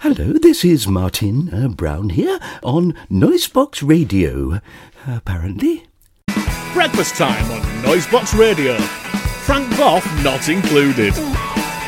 Hello, this is Martin Brown here on Noisebox Radio, apparently. Breakfast time on Noisebox Radio. Frank Boff not included.